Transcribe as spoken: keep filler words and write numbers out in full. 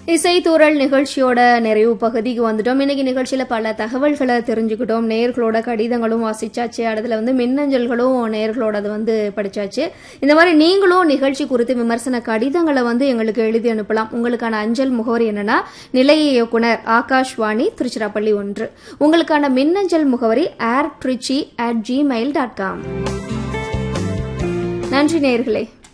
இசைத்தூரல் நிகழ்ச்சியோட நிறைவு பகுதிக்கு வந்துட்டோம். இன்னைக்கு நிகழ்ச்சியில பல தகவல்களை தெரிஞ்சுக்கிட்டோம். நேயர்களோட கடிதங்களும் வாசிச்சாச்சு. அதுல வந்து மின்னஞ்சல்களும் நேயர்களோட அது வந்து படிச்சாச்சு. இந்த மாதிரி நீங்களும் நிகழ்ச்சி குறித்து விமர்சன கடிதங்களை வந்து எங்களுக்கு எழுதி அனுப்பலாம். உங்களுக்கான அஞ்சல் முகவரி என்னன்னா, நிலைய இயக்குனர் ஆகாஷ்வாணி திருச்சிராப்பள்ளி ஒன்று. உங்களுக்கான மின்னஞ்சல் முகவரி ஏர் Trichy at Gmail dot com. நன்றி நேயர்களே.